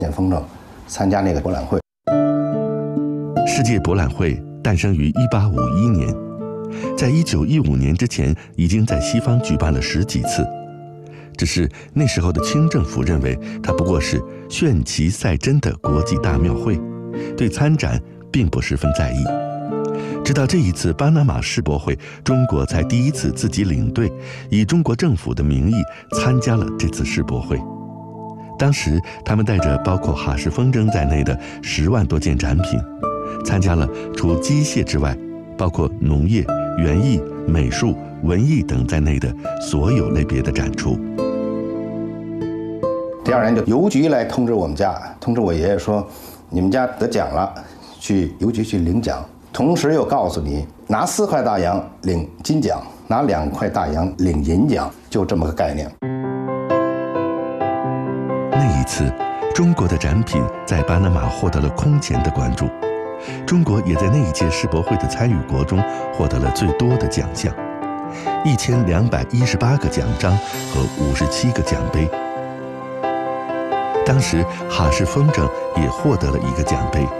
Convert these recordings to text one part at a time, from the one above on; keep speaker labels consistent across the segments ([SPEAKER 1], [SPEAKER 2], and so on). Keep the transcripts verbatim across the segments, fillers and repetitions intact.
[SPEAKER 1] 演风筝，参加那个博览会。
[SPEAKER 2] 世界博览会诞生于一八五一年，在一九一五年之前已经在西方举办了十几次，只是那时候的清政府认为它不过是炫旗赛真的国际大庙会，对参展并不十分在意。直到这一次巴拿马世博会，中国才第一次自己领队，以中国政府的名义参加了这次世博会。当时他们带着包括哈氏风筝在内的十万多件展品，参加了除机械之外，包括农业、园艺、美术、文艺等在内的所有类别的展出。
[SPEAKER 1] 第二年就邮局来通知我们家，通知我爷爷说，你们家得奖了，去邮局去领奖。同时又告诉你，拿四块大洋领金奖，拿两块大洋领银奖，就这么个概念。
[SPEAKER 2] 那一次，中国的展品在巴拿马获得了空前的关注，中国也在那一届世博会的参与国中获得了最多的奖项，一千两百一十八个奖章和五十七个奖杯。当时哈氏风筝也获得了一个奖杯。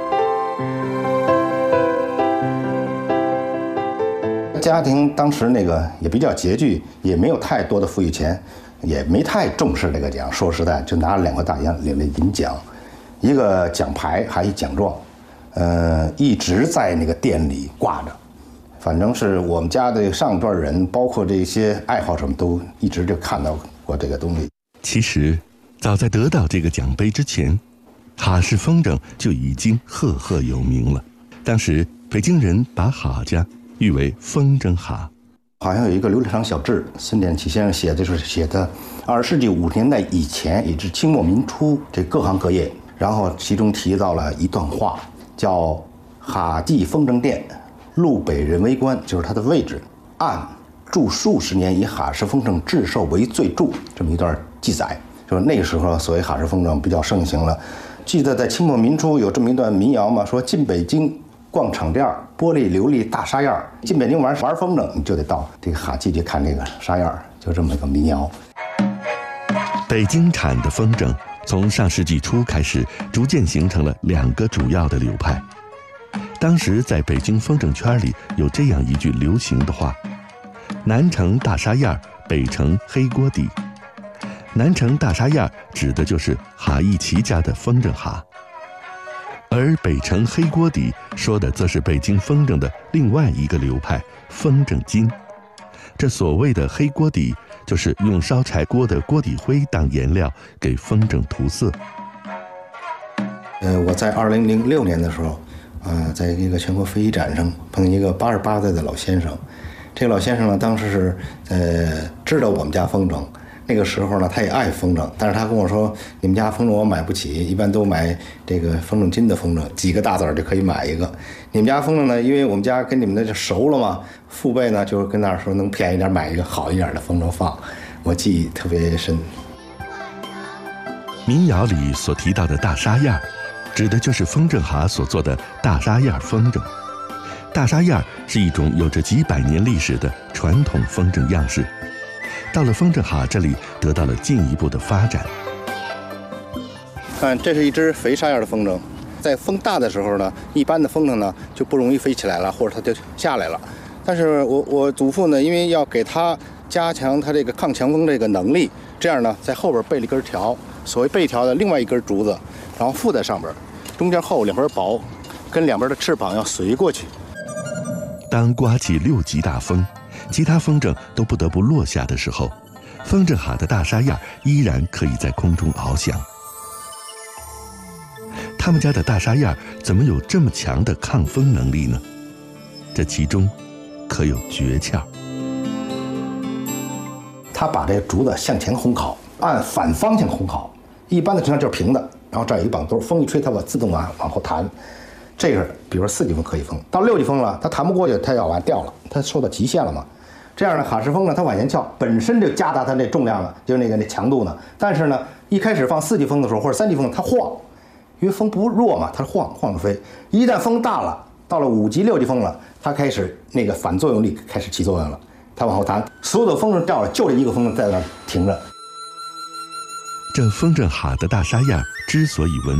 [SPEAKER 1] 家庭当时那个也比较拮据，也没有太多的富裕钱，也没太重视这个奖。说实在，就拿了两块大洋领了银奖，一个奖牌还一奖状，呃，一直在那个店里挂着。反正是我们家的上段人，包括这些爱好者们，都一直就看到过这个东西。
[SPEAKER 2] 其实，早在得到这个奖杯之前，哈氏风筝就已经赫赫有名了。当时北京人把哈家誉为风筝哈。
[SPEAKER 1] 好像有一个刘长小志，孙典启先生写的，就是写的二十世纪五十年代以前，也就是清末民初，这各行各业。然后其中提到了一段话，叫“哈记风筝店，路北人为官”，就是它的位置。按铸数十年，以哈氏风筝制售为最著，这么一段记载。就是那个时候，所谓哈氏风筝比较盛行了。记得在清末民初有这么一段民谣嘛，说进北京逛厂店，玻璃琉璃大沙样，进北京玩玩风筝，你就得到这个哈记去看这个沙样，就这么一个民谣。
[SPEAKER 2] 北京产的风筝从上世纪初开始，逐渐形成了两个主要的流派。当时在北京风筝圈里有这样一句流行的话：南城大沙样，北城黑锅底。南城大沙样指的就是哈义齐家的风筝哈，而北城黑锅底说的则是北京风筝的另外一个流派风筝金。这所谓的黑锅底，就是用烧柴锅的锅底灰当颜料给风筝涂色。
[SPEAKER 1] 呃，我在二零零六年的时候，呃，在一个全国飞机展上碰见一个八十八岁的老先生。这个老先生呢，当时是呃知道我们家风筝。那个时候呢，他也爱风筝，但是他跟我说，你们家风筝我买不起，一般都买这个风筝金的风筝，几个大子儿就可以买一个。你们家风筝呢，因为我们家跟你们的就熟了嘛，父辈呢就是跟那儿说能便宜点买一个好一点的风筝放，我记忆特别深。
[SPEAKER 2] 民谣里所提到的大沙样，指的就是风筝哈所做的大沙样风筝。大沙样是一种有着几百年历史的传统风筝样式。到了风筝哈这里，得到了进一步的发展。
[SPEAKER 1] 看，这是一只肥沙样的风筝，在风大的时候呢，一般的风筝呢就不容易飞起来了，或者它就下来了。但是我我祖父呢，因为要给它加强它这个抗强风这个能力，这样呢，在后边备了一根条，所谓备条的另外一根竹子，然后附在上边，中间厚，两边薄，跟两边的翅膀要随过去。
[SPEAKER 2] 当刮起六级大风，其他风筝都不得不落下的时候，风筝哈的大沙样依然可以在空中翱翔。他们家的大沙样怎么有这么强的抗风能力呢？这其中可有诀窍。
[SPEAKER 1] 他把这个竹子向前烘烤，按反方向烘烤。一般的情况就是平的，然后这儿有一绑兜，风一吹，它会自动往往后弹。这个比如说四级风可以风，到六级风了，它弹不过去，它要往掉了，它受到极限了嘛。这样的哈氏风呢，它往前翘，本身就加大它这重量了，就是那个那强度呢。但是呢，一开始放四级风的时候或者三级风，它晃，因为风不弱嘛，它晃晃着飞。一旦风大了，到了五级六级风了，它开始那个反作用力开始起作用了，它往后弹，所有的风筝掉了，就这一个风筝在那停着。
[SPEAKER 2] 这风筝哈的大沙样之所以闻